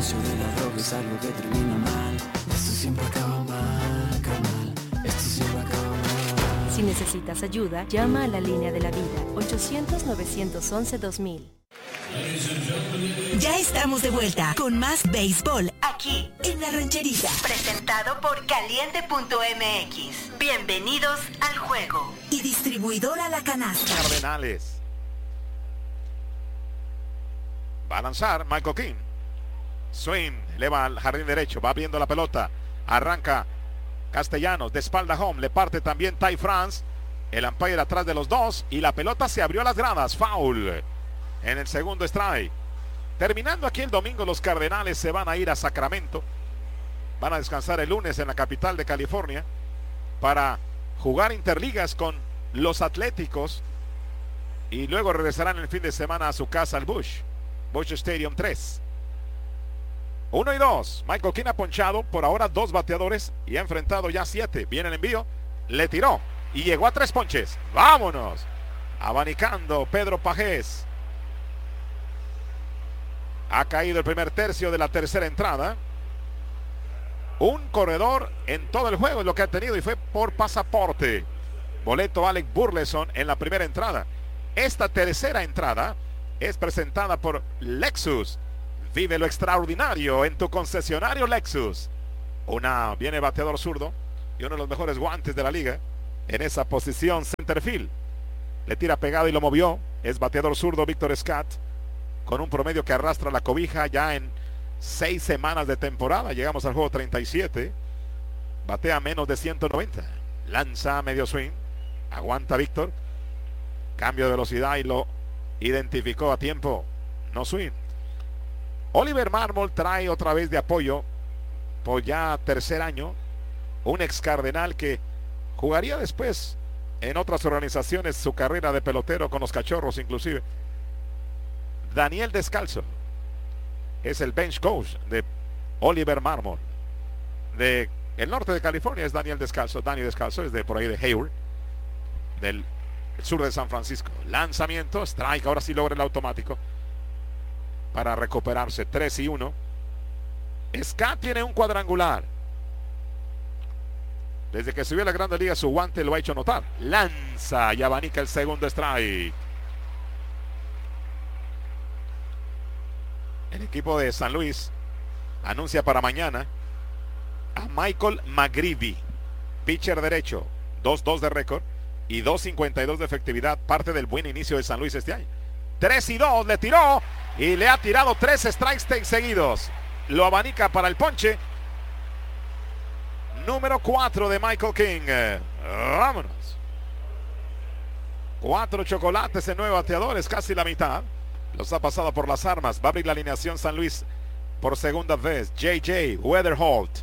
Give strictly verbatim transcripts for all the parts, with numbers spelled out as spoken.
negocio de la droga es algo que termina mal. Esto siempre acaba mal, carnal. Esto siempre acaba mal. Si necesitas ayuda, llama a la línea de la vida, ochocientos, novecientos once, dos mil. Ya estamos de vuelta con más béisbol aquí en La Rancherita. Presentado por Caliente punto M X. Bienvenidos al juego. Y distribuidora La Canasta. Cardenales. Va a lanzar Michael King. Swing, eleva al jardín derecho, va abriendo la pelota. Arranca Castellanos, de espalda home, le parte también Ty France. El umpire atrás de los dos y la pelota se abrió a las gradas. Foul en el segundo strike. Terminando aquí el domingo, los Cardenales se van a ir a Sacramento. Van a descansar el lunes en la capital de California para jugar interligas con los Atléticos y luego regresarán el fin de semana a su casa al Busch, Busch Stadium tres. Uno y dos. Michael King ha ponchado por ahora dos bateadores y ha enfrentado ya siete. Viene el envío, le tiró y llegó a tres ponches. ¡Vámonos! Abanicando Pedro Pajés. Ha caído el primer tercio de la tercera entrada. Un corredor en todo el juego es lo que ha tenido y fue por pasaporte. Boleto Alec Burleson en la primera entrada. Esta tercera entrada es presentada por Lexus. Vive lo extraordinario en tu concesionario Lexus. Una viene bateador zurdo y uno de los mejores guantes de la liga en esa posición centerfield. Le tira pegado y lo movió. Es bateador zurdo Víctor Scott, con un promedio que arrastra la cobija ya en seis semanas de temporada. Llegamos al juego treinta y siete. Batea menos de ciento noventa. Lanza medio swing. Aguanta Víctor. Cambio de velocidad y lo identificó a tiempo. No swing. Oliver Marmol trae otra vez de apoyo por ya tercer año. Un ex Cardenal que jugaría después en otras organizaciones su carrera de pelotero con los Cachorros inclusive. Daniel Descalzo es el bench coach de Oliver Marmol. De el norte de California es Daniel Descalzo. Dani Descalzo es de por ahí de Hayward, del sur de San Francisco. Lanzamiento, strike, ahora sí logra el automático para recuperarse. Tres y uno. Scott tiene un cuadrangular. Desde que subió a la Grande Liga su guante lo ha hecho notar. Lanza y abanica el segundo strike. El equipo de San Luis anuncia para mañana a Michael McGreevy, pitcher derecho, dos dos de récord y dos cincuenta y dos de efectividad, parte del buen inicio de San Luis este año. tres y dos, le tiró y le ha tirado tres strikes seguidos. Lo abanica para el ponche. Número cuatro de Michael King. Vámonos. Cuatro chocolates en nueve bateadores, casi la mitad. Los ha pasado por las armas. Va a abrir la alineación San Luis por segunda vez. J J Weatherholt.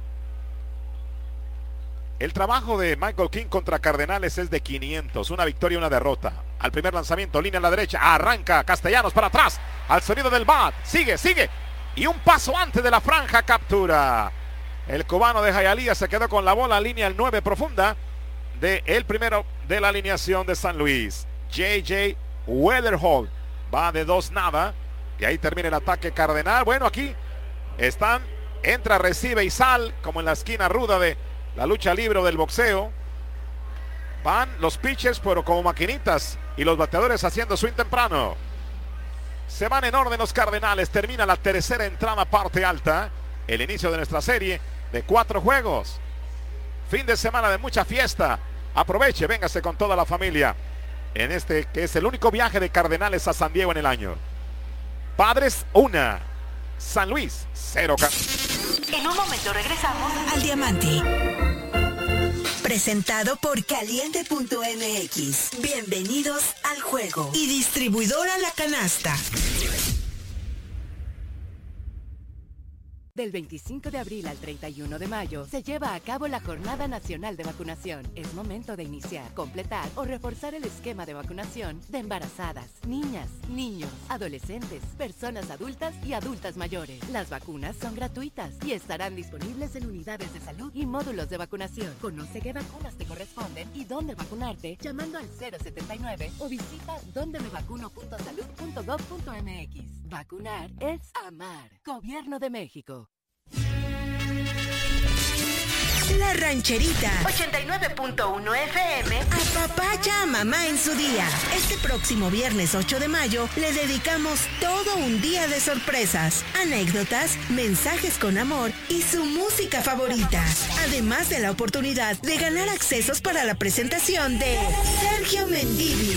El trabajo de Michael King contra Cardenales es de quinientos. Una victoria y una derrota. Al primer lanzamiento, línea a la derecha. Arranca Castellanos para atrás. Al sonido del bat. Sigue, sigue. Y un paso antes de la franja. Captura. El cubano de Hialeah se quedó con la bola. Línea al nueve profunda. De el primero de la alineación de San Luis. J J Weatherholt. Va de dos nada. Y ahí termina el ataque Cardenal. Bueno, aquí están. Entra, recibe y sal. Como en la esquina ruda de la lucha libre o del boxeo. Van los pitchers pero como maquinitas. Y los bateadores haciendo swing temprano. Se van en orden los Cardenales. Termina la tercera entrada parte alta. El inicio de nuestra serie de cuatro juegos. Fin de semana de mucha fiesta. Aproveche, véngase con toda la familia. En este que es el único viaje de Cardenales a San Diego en el año. Padres una. San Luis cero. En un momento regresamos al Diamante. Presentado por Caliente punto M X. Bienvenidos al juego. Y distribuidora La Canasta. Del veinticinco de abril al treinta y uno de mayo se lleva a cabo la Jornada Nacional de Vacunación. Es momento de iniciar, completar o reforzar el esquema de vacunación de embarazadas, niñas, niños, adolescentes, personas adultas y adultas mayores. Las vacunas son gratuitas y estarán disponibles en unidades de salud y módulos de vacunación. Conoce qué vacunas te corresponden y dónde vacunarte llamando al cero setenta y nueve o visita donde me vacuno punto salud punto gov punto m x. Vacunar es amar. Gobierno de México. La Rancherita. ochenta y nueve punto uno F M. Apapacha a mamá en su día. Este próximo viernes ocho de mayo le dedicamos todo un día de sorpresas, anécdotas, mensajes con amor y su música favorita. Además de la oportunidad de ganar accesos para la presentación de Sergio Mendívil.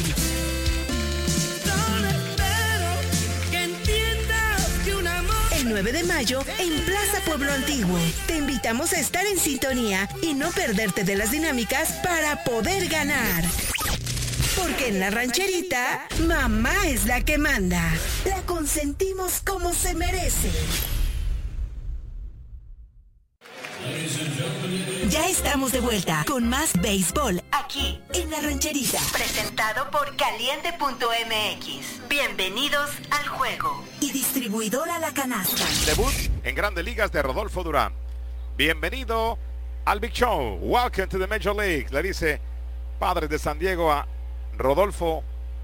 El nueve de mayo en Plaza Pueblo Antiguo. Te invitamos a estar en sintonía y no perderte de las dinámicas para poder ganar. Porque en la Rancherita, mamá es la que manda. La consentimos como se merece. Ya estamos de vuelta con más béisbol aquí en la Rancherita. Presentado por caliente punto m x. Bienvenidos al juego. Y distribuidora La Canasta. Debut en Grandes Ligas de Rodolfo Durán. Bienvenido al Big Show. Welcome to the Major League. Le dice Padres de San Diego a Rodolfo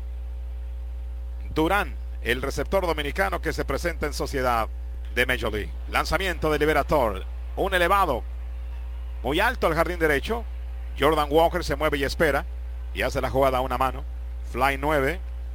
Durán, el receptor dominicano que se presenta en sociedad de Major League. Lanzamiento de Liberator. Un elevado muy alto al jardín derecho. Jordan Walker se mueve y espera y hace la jugada a una mano. Fly nueve.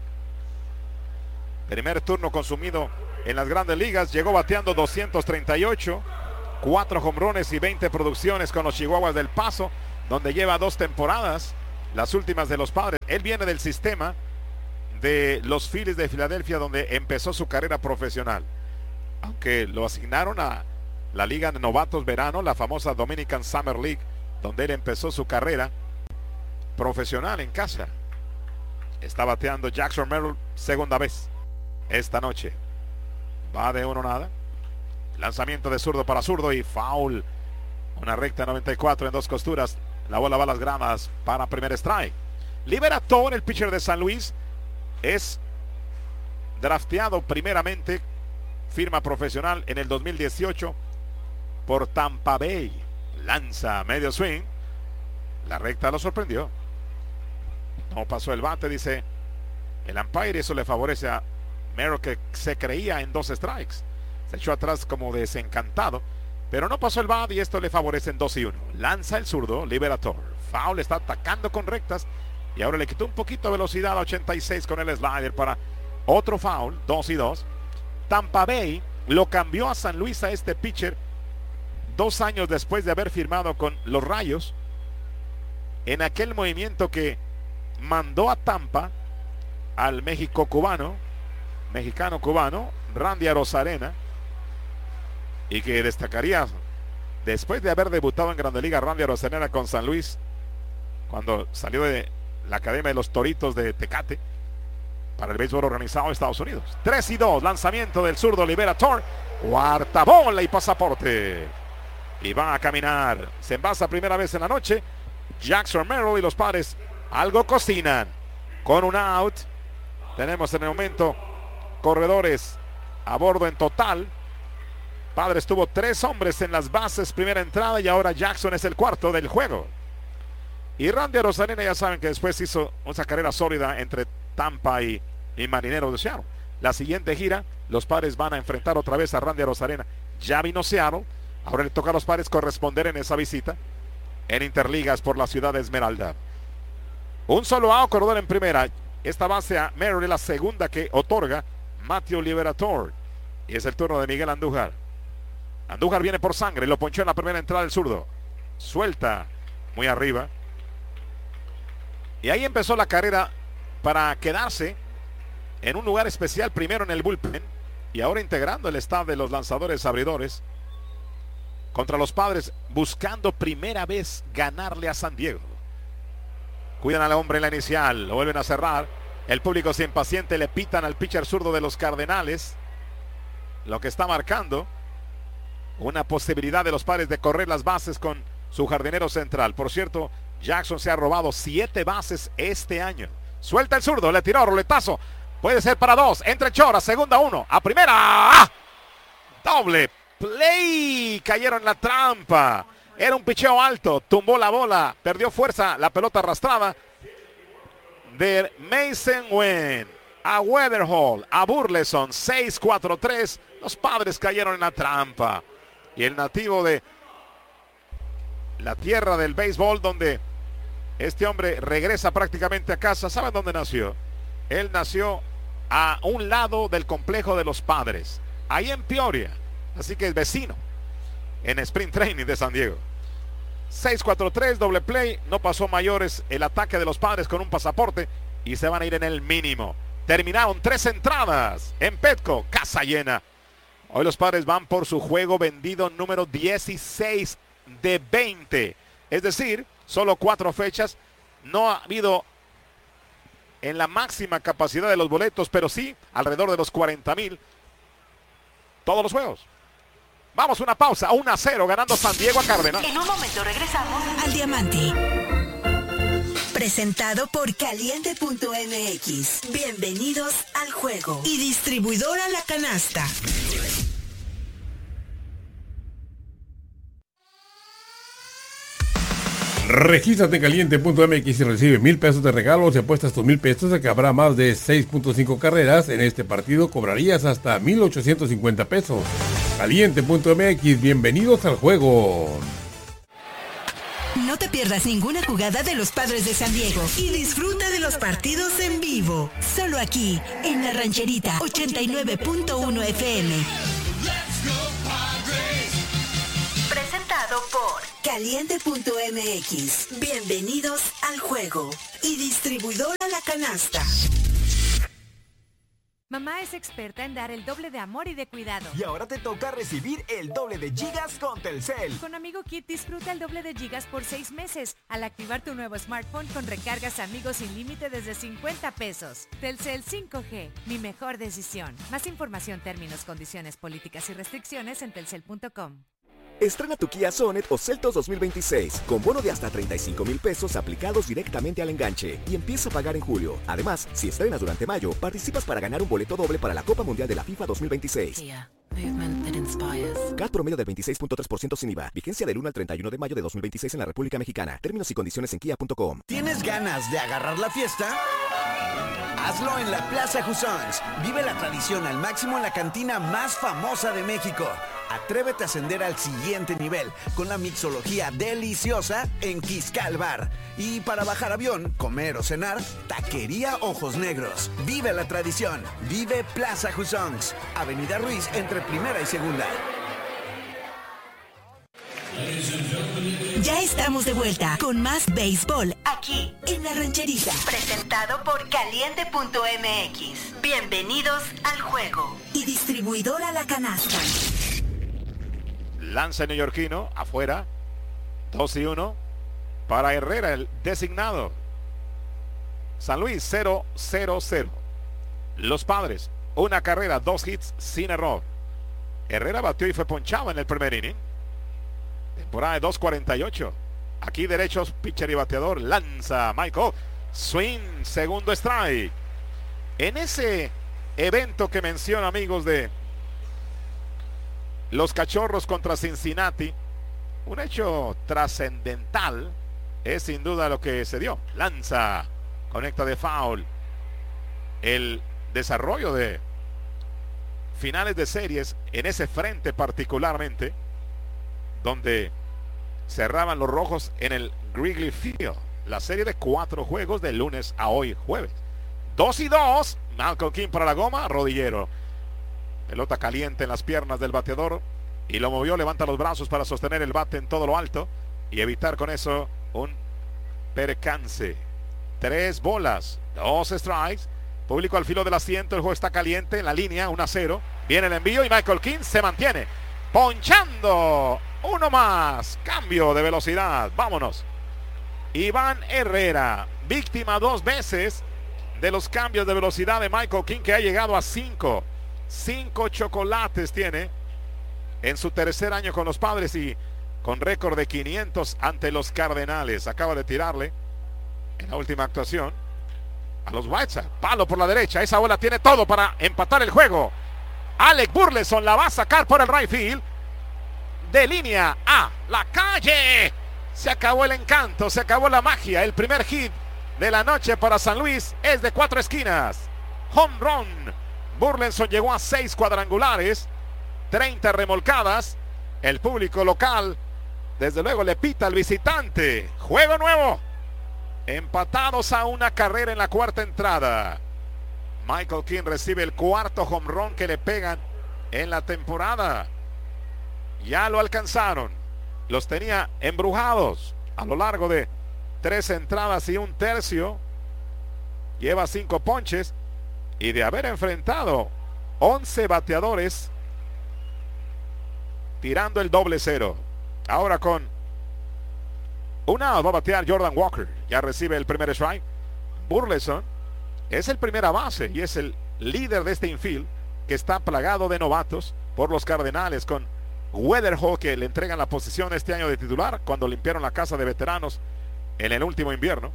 Primer turno consumido en las Grandes Ligas. Llegó bateando doscientos treinta y ocho, cuatro jonrones y veinte producciones con los Chihuahuas del Paso, donde lleva dos temporadas, las últimas de los Padres. Él viene del sistema de los Phillies de Filadelfia, donde empezó su carrera profesional, aunque lo asignaron a la Liga de Novatos Verano, la famosa Dominican Summer League, donde él empezó su carrera profesional en casa. Está bateando Jackson Merrill segunda vez esta noche. Va de uno nada. Lanzamiento de zurdo para zurdo y foul. Una recta noventa y cuatro en dos costuras. La bola va a las gradas para primer strike. Liberator, el pitcher de San Luis, es drafteado primeramente, firma profesional en el dos mil dieciocho por Tampa Bay. Lanza medio swing. La recta lo sorprendió. No pasó el bate, dice el umpire. Eso le favorece a Merrill, que se creía en dos strikes. Se echó atrás como desencantado, pero no pasó el bate y esto le favorece en dos y uno. Lanza el zurdo, Liberator. Foul, está atacando con rectas y ahora le quitó un poquito de velocidad a ochenta y seis con el slider para otro foul. Dos y dos. Tampa Bay lo cambió a San Luis a este pitcher dos años después de haber firmado con los Rayos, en aquel movimiento que mandó a Tampa al México cubano, mexicano cubano, Randy Arozarena, y que destacaría después de haber debutado en Grande Liga Randy Arozarena con San Luis, cuando salió de la Academia de los Toritos de Tecate para el béisbol organizado de Estados Unidos. tres y dos, lanzamiento del zurdo Liberator, cuarta bola y pasaporte, y va a caminar. Se envasa primera vez en la noche. Jackson Merrill y los Padres algo cocinan con un out. Tenemos en el momento corredores a bordo en total. Padres tuvo tres hombres en las bases primera entrada y ahora Jackson es el cuarto del juego. Y Randy Arozarena, ya saben que después hizo una carrera sólida entre Tampa y, y Marineros de Seattle. La siguiente gira, los Padres van a enfrentar otra vez a Randy Arozarena. Ya vino Seattle, ahora le toca a los Padres corresponder en esa visita en Interligas por la ciudad de Esmeralda. Un solo out, corredor en primera. Esta base a Merrill, la segunda que otorga Matthew Liberator. Y es el turno de Miguel Andújar. Andújar viene por sangre, lo ponchó en la primera entrada el zurdo. Suelta muy arriba. Y ahí empezó la carrera para quedarse en un lugar especial, primero en el bullpen y ahora integrando el staff de los lanzadores abridores contra los Padres, buscando primera vez ganarle a San Diego. Cuidan al hombre en la inicial, lo vuelven a cerrar. El público se impaciente, le pitan al pitcher zurdo de los Cardenales, lo que está marcando una posibilidad de los Padres de correr las bases con su jardinero central. Por cierto, Jackson se ha robado siete bases este año. Suelta el zurdo, le tiró roletazo. Puede ser para dos. Entre Chora, segunda uno. A primera. ¡Ah! Doble play. Cayeron en la trampa. Era un picheo alto. Tumbó la bola. Perdió fuerza. La pelota arrastrada de Mason Wynn a Weatherhall, a Burleson. seis cuatro tres. Los Padres cayeron en la trampa. Y el nativo de la tierra del béisbol, donde este hombre regresa prácticamente a casa. ¿Saben dónde nació? Él nació a un lado del complejo de los Padres, ahí en Peoria. Así que es vecino en Spring Training de San Diego. seis cuatro tres, doble play. No pasó mayores el ataque de los Padres con un pasaporte y se van a ir en el mínimo. Terminaron tres entradas en Petco, casa llena. Hoy los Padres van por su juego vendido número dieciséis de veinte. Es decir, solo cuatro fechas. No ha habido en la máxima capacidad de los boletos, pero sí alrededor de los cuarenta mil todos los juegos. Vamos, una pausa, uno a cero ganando San Diego a Cárdenas. En un momento regresamos al Diamante. Presentado por Caliente punto M X. Bienvenidos al juego. Y distribuidora La Canasta. Regístrate en Caliente punto M X y recibe mil pesos de regalo. Si apuestas tus mil pesos a que habrá más de seis punto cinco carreras en este partido, cobrarías hasta mil ochocientos cincuenta pesos. Caliente punto M X, bienvenidos al juego. No te pierdas ninguna jugada de los Padres de San Diego y disfruta de los partidos en vivo. Solo aquí, en La Rancherita, ochenta y nueve punto uno F M. presentado por Caliente punto M X. Bienvenidos al juego. Y distribuidora La Canasta. Mamá es experta en dar el doble de amor y de cuidado. Y ahora te toca recibir el doble de gigas con Telcel. Con Amigo Kit disfruta el doble de gigas por seis meses al activar tu nuevo smartphone con recargas Amigos sin límite desde cincuenta pesos. Telcel cinco G, mi mejor decisión. Más información, términos, condiciones, políticas y restricciones en telcel punto com. Estrena tu Kia Sonet o Seltos dos mil veintiséis con bono de hasta treinta y cinco mil pesos aplicados directamente al enganche y empieza a pagar en julio. Además, si estrenas durante mayo, participas para ganar un boleto doble para la Copa Mundial de la FIFA dos mil veintiséis. Kia, movement that inspires. C A T promedio del veintiséis punto tres por ciento sin I V A. Vigencia del uno al treinta y uno de mayo de dos mil veintiséis en la República Mexicana. Términos y condiciones en kia punto com. ¿Tienes ganas de agarrar la fiesta? Hazlo en la Plaza Jusons. Vive la tradición al máximo en la cantina más famosa de México. Atrévete a ascender al siguiente nivel con la mixología deliciosa en Quiscal Bar. Y para bajar avión, comer o cenar, Taquería Ojos Negros. Vive la tradición. Vive Plaza Jusons. Avenida Ruiz entre primera y segunda. Ya estamos de vuelta con más béisbol aquí en La Rancherita. Presentado por Caliente punto M X. Bienvenidos al juego. Y distribuidora La Canasta. Lanza neoyorquino afuera. dos y uno para Herrera, el designado. San Luis cero cero cero. Los Padres, una carrera, dos hits sin error. Herrera batió y fue ponchado en el primer inning. Temporada de dos cuarenta y ocho. Aquí derechos, pitcher y bateador. Lanza Michael. Swing, segundo strike. En ese evento que menciona, amigos, de los Cachorros contra Cincinnati, un hecho trascendental es sin duda lo que se dio. Lanza, conecta de foul. El desarrollo de finales de series en ese frente particularmente, donde cerraban los rojos en el Wrigley Field. La serie de cuatro juegos de lunes a hoy jueves. Dos y dos. Malcolm King para la goma, rodillero. Pelota caliente en las piernas del bateador y lo movió, levanta los brazos para sostener el bate en todo lo alto y evitar con eso un percance. Tres bolas, dos strikes. Público al filo del asiento, el juego está caliente en la línea, uno a cero. Viene el envío y Michael King se mantiene ponchando. Uno más, cambio de velocidad, vámonos. Iván Herrera, víctima dos veces de los cambios de velocidad de Michael King, que ha llegado a cinco. Cinco chocolates tiene en su tercer año con los Padres y con récord de quinientos ante los Cardenales. Acaba de tirarle en la última actuación a los White Sox. Palo por la derecha. Esa bola tiene todo para empatar el juego. Alec Burleson la va a sacar por el right field. De línea a la calle. Se acabó el encanto, se acabó la magia. El primer hit de la noche para San Luis es de cuatro esquinas. Home run. Burleson llegó a seis cuadrangulares, treinta remolcadas. El público local, desde luego, le pita al visitante. Juego nuevo. Empatados a una carrera en la cuarta entrada. Michael King recibe el cuarto home run que le pegan en la temporada. Ya lo alcanzaron. Los tenía embrujados a lo largo de tres entradas y un tercio. Lleva cinco ponches. Y de haber enfrentado once bateadores, tirando el doble cero. Ahora con una va a batear Jordan Walker. Ya recibe el primer strike. Burleson es el primera base y es el líder de este infield, que está plagado de novatos por los Cardenales, con Weatherhall, que le entregan la posición este año de titular cuando limpiaron la casa de veteranos en el último invierno.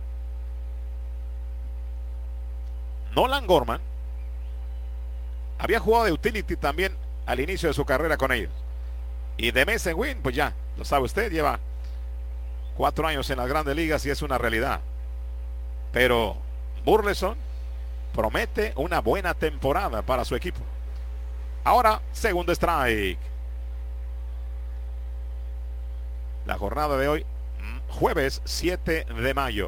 Nolan Gorman había jugado de utility también al inicio de su carrera con ellos. Y de Mason Wynn, pues ya lo sabe usted, lleva cuatro años en las grandes ligas y es una realidad. Pero Burleson promete una buena temporada para su equipo. Ahora, segundo strike. La jornada de hoy, jueves siete de mayo.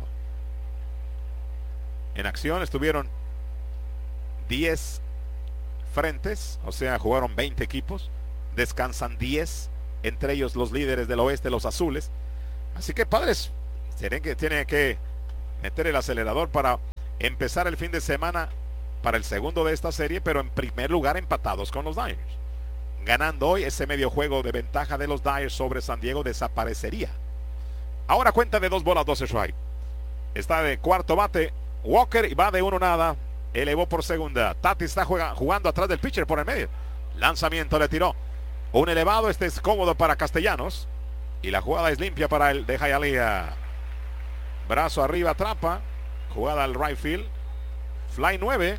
En acción estuvieron diez frentes, o sea, jugaron veinte equipos. Descansan diez, entre ellos los líderes del oeste, los azules. Así que, Padres tienen que, tienen que meter el acelerador para empezar el fin de semana para el segundo de esta serie, pero en primer lugar empatados con los Dyers. Ganando hoy, ese medio juego de ventaja de los Dyers sobre San Diego desaparecería. Ahora cuenta de dos bolas, dos strike. Está de cuarto bate Walker y va de uno nada. Elevó por segunda. Tati está juega, jugando atrás del pitcher por el medio. Lanzamiento, le tiró un elevado. Este es cómodo para Castellanos. Y la jugada es limpia para el de Hialeah. Brazo arriba, atrapa. Jugada al right field. Fly nueve.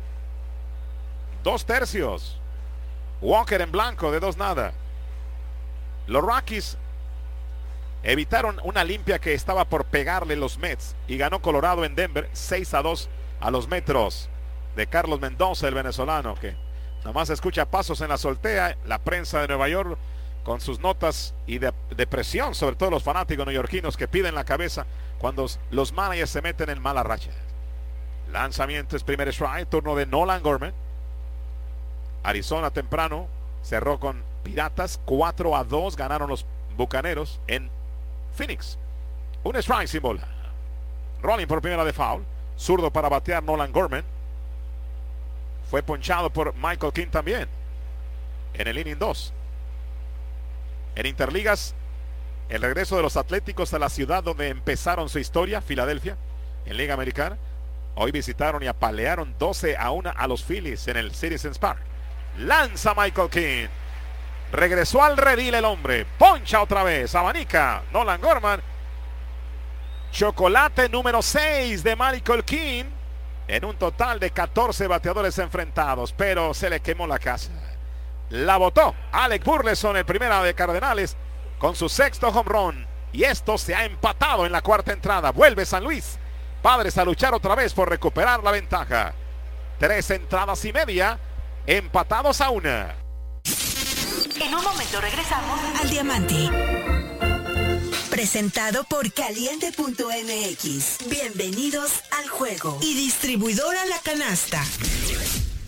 Dos tercios. Walker en blanco de dos nada. Los Rockies evitaron una limpia que estaba por pegarle los Mets. Y ganó Colorado en Denver seis a dos a los Metros de Carlos Mendoza, el venezolano, que nomás escucha pasos en la azotea. La prensa de Nueva York con sus notas y de, de presión, sobre todo los fanáticos neoyorquinos que piden la cabeza cuando los managers se meten en mala racha. Lanzamiento es primer strike, turno de Nolan Gorman. Arizona temprano cerró con Piratas cuatro a dos, ganaron los Bucaneros en Phoenix. Un strike sin bola. Rolling por primera de foul. Zurdo para batear Nolan Gorman. Fue ponchado por Michael King también en el inning dos. En Interligas, el regreso de los Atléticos a la ciudad donde empezaron su historia, Filadelfia, en Liga Americana. Hoy visitaron y apalearon doce a uno a los Phillies en el Citizens Park. Lanza Michael King. Regresó al redil el hombre. Poncha otra vez. Abanica Nolan Gorman. Chocolate número seis de Michael King. En un total de catorce bateadores enfrentados. Pero se le quemó la casa. La botó Alec Burleson, el primera de Cardenales, con su sexto home run. Y esto se ha empatado en la cuarta entrada. Vuelve San Luis. Padres a luchar otra vez por recuperar la ventaja. Tres entradas y media. Empatados a una. En un momento regresamos al Diamante. Presentado por Caliente punto M X. Bienvenidos al juego. Y distribuidora La Canasta.